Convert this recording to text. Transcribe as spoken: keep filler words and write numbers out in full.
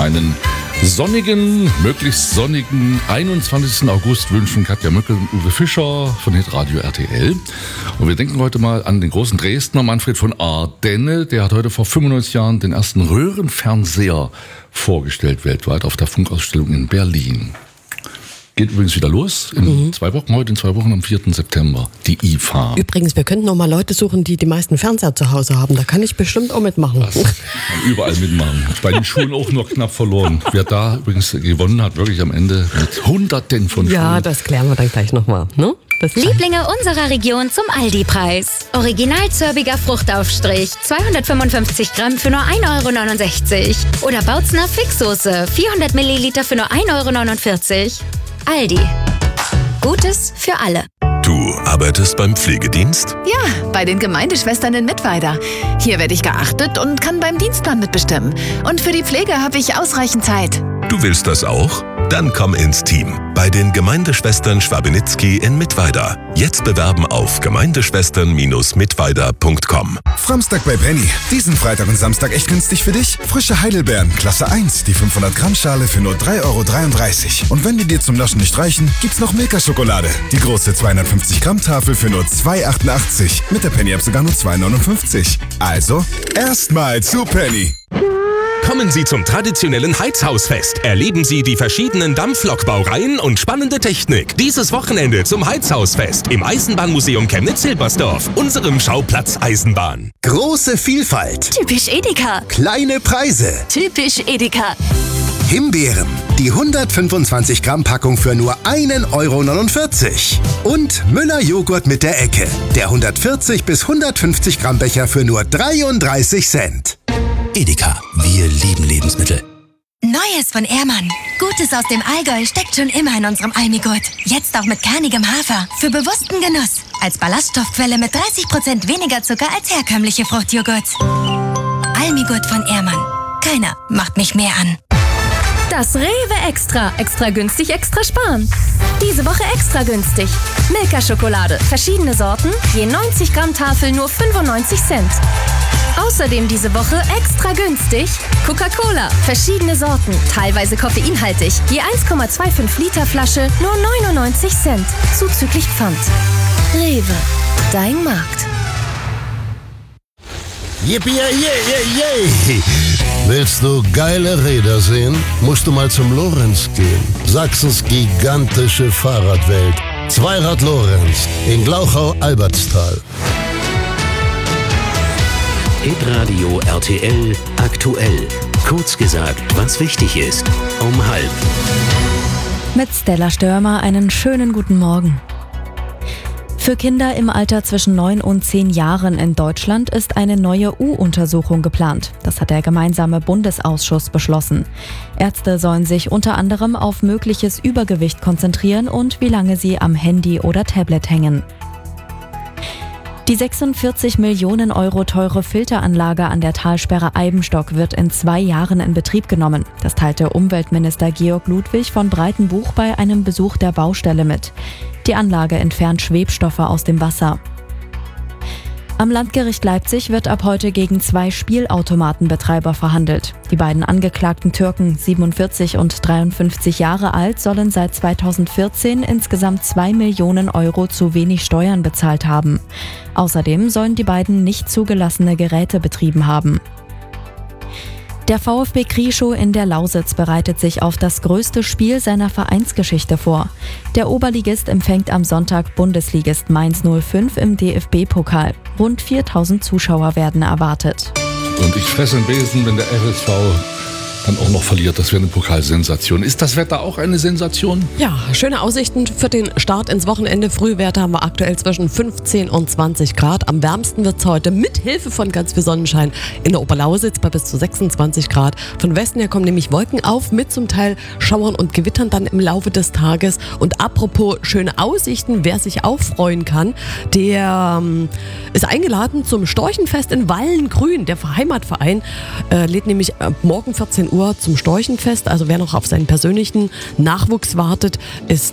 Einen sonnigen, möglichst sonnigen einundzwanzigsten August wünschen Katja Mückel und Uwe Fischer von Hitradio R T L. Und wir denken heute mal an den großen Dresdner Manfred von Ardenne. Der hat heute vor fünfundneunzig Jahren den ersten Röhrenfernseher vorgestellt weltweit auf der Funkausstellung in Berlin. Geht übrigens wieder los in mhm. zwei Wochen, heute in zwei Wochen am vierten September, die I F A. Übrigens, wir könnten noch mal Leute suchen, die die meisten Fernseher zu Hause haben. Da kann ich bestimmt auch mitmachen. Das kann überall mitmachen. Bei den Schulen auch nur knapp verloren. Wer da übrigens gewonnen hat, wirklich am Ende mit Hunderten von Schulen. Ja, das klären wir dann gleich nochmal. Ne? Lieblinge unserer Region zum Aldi-Preis. Original zörbiger Fruchtaufstrich, zweihundertfünfundfünfzig Gramm für nur ein Euro neunundsechzig. Oder Bautzner Fixsoße, vierhundert Milliliter für nur ein Euro neunundvierzig. Aldi. Gutes für alle. Du arbeitest beim Pflegedienst? Ja, bei den Gemeindeschwestern in Mittweida. Hier werde ich geachtet und kann beim Dienstplan mitbestimmen. Und für die Pflege habe ich ausreichend Zeit. Du willst das auch? Dann komm ins Team. Bei den Gemeindeschwestern Schwabenitzky in Mittweida. Jetzt bewerben auf gemeindeschwestern Bindestrich mittweida punkt com. Framstag bei Penny. Diesen Freitag und Samstag echt günstig für dich? Frische Heidelbeeren, Klasse eins, die fünfhundert Gramm Schale für nur drei Euro dreiunddreißig. Und wenn die dir zum Naschen nicht reichen, gibt's noch Milka-Schokolade. Die große zweihundertfünfzig Gramm Tafel für nur zwei Euro achtundachtzig. Mit der Penny-App sogar nur zwei Euro neunundfünfzig. Also, erstmal zu Penny. Kommen Sie zum traditionellen Heizhausfest. Erleben Sie die verschiedenen Dampflokbaureihen und spannende Technik. Dieses Wochenende zum Heizhausfest im Eisenbahnmuseum Chemnitz-Hilbersdorf, unserem Schauplatz Eisenbahn. Große Vielfalt. Typisch Edeka. Kleine Preise. Typisch Edeka. Himbeeren. Die hundertfünfundzwanzig Gramm Packung für nur ein Euro neunundvierzig. Und Müller Joghurt mit der Ecke. Der hundertvierzig bis hundertfünfzig Gramm Becher für nur dreiunddreißig Cent. Edeka, wir lieben Lebensmittel. Neues von Ehrmann. Gutes aus dem Allgäu steckt schon immer in unserem Almigurt. Jetzt auch mit kernigem Hafer. Für bewussten Genuss. Als Ballaststoffquelle mit dreißig Prozent weniger Zucker als herkömmliche Fruchtjoghurts. Almigurt von Ehrmann. Keiner macht mich mehr an. Das Rewe Extra. Extra günstig, extra sparen. Diese Woche extra günstig. Milka-Schokolade. Verschiedene Sorten. Je neunzig Gramm Tafel nur fünfundneunzig Cent. Außerdem diese Woche extra günstig Coca-Cola, verschiedene Sorten, teilweise koffeinhaltig, je eins Komma fünfundzwanzig Liter Flasche, nur neunundneunzig Cent, zuzüglich Pfand. Rewe, dein Markt. Yippie, yeah, yeah, yeah. Willst du geile Räder sehen? Musst du mal zum Lorenz gehen. Sachsens gigantische Fahrradwelt. Zweirad Lorenz in Glauchau-Albertstal. Hitradio R T L aktuell. Kurz gesagt, was wichtig ist. Um halb. Mit Stella Störmer einen schönen guten Morgen. Für Kinder im Alter zwischen neun und zehn Jahren in Deutschland ist eine neue U-Untersuchung geplant. Das hat der gemeinsame Bundesausschuss beschlossen. Ärzte sollen sich unter anderem auf mögliches Übergewicht konzentrieren und wie lange sie am Handy oder Tablet hängen. Die sechsundvierzig Millionen Euro teure Filteranlage an der Talsperre Eibenstock wird in zwei Jahren in Betrieb genommen. Das teilte Umweltminister Georg Ludwig von Breitenbuch bei einem Besuch der Baustelle mit. Die Anlage entfernt Schwebstoffe aus dem Wasser. Am Landgericht Leipzig wird ab heute gegen zwei Spielautomatenbetreiber verhandelt. Die beiden angeklagten Türken, siebenundvierzig und dreiundfünfzig Jahre alt, sollen seit zweitausendvierzehn insgesamt zwei Millionen Euro zu wenig Steuern bezahlt haben. Außerdem sollen die beiden nicht zugelassene Geräte betrieben haben. Der VfB Krieschow in der Lausitz bereitet sich auf das größte Spiel seiner Vereinsgeschichte vor. Der Oberligist empfängt am Sonntag Bundesligist Mainz null fünf im D F B-Pokal. Rund viertausend Zuschauer werden erwartet. Und ich fresse einen Besen, wenn der R S V dann auch noch verliert. Das wäre eine Pokalsensation. Ist das Wetter auch eine Sensation? Ja, schöne Aussichten für den Start ins Wochenende. Frühwerte haben wir aktuell zwischen fünfzehn und zwanzig Grad. Am wärmsten wird es heute mit Hilfe von ganz viel Sonnenschein in der Oberlausitz bei bis zu sechsundzwanzig Grad. Von Westen her kommen nämlich Wolken auf mit zum Teil Schauern und Gewittern dann im Laufe des Tages. Und apropos schöne Aussichten, wer sich auch freuen kann, der ähm, ist eingeladen zum Storchenfest in Wallengrün. Der Heimatverein äh, lädt nämlich morgen vierzehn Uhr zum Storchenfest. Also wer noch auf seinen persönlichen Nachwuchs wartet, ist